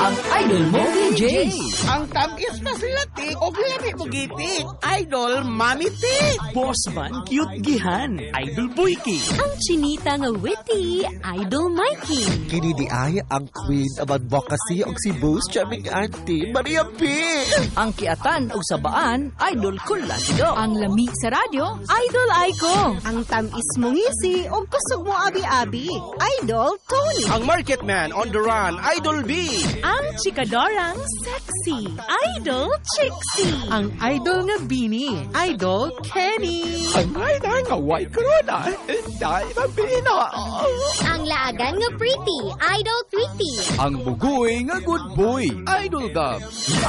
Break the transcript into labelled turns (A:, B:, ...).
A: ang idol mo, PJ.
B: Ang tamis na sila, tik. O lami mo gitik. Idol, Mami Tik.
C: Boss man, cute gihan. Idol Boyki.
D: Ang chinita nga witty, Idol Mikey.
E: Kini di ay ang queen of advocacy og si Boss Chaming Auntie Maria P.
A: Ang kiatan o sabaan, idol Kulasido.
D: Ang lami sa radyo, Idol Aiko.
F: Ang tamis mong ngisi o kusog mo abi-abi, Idol Tony.
B: Ang market man on the run, Idol B.
D: Ang chikadorang sexy, Idol Trixie.
F: Ang idol nga bini, Idol Kenny.
C: Ang ay nga white corona. Dahil mabina.
G: Ang laagan nga pretty, Idol Tweety.
C: Ang bugoy nga good boy. Idol Gab.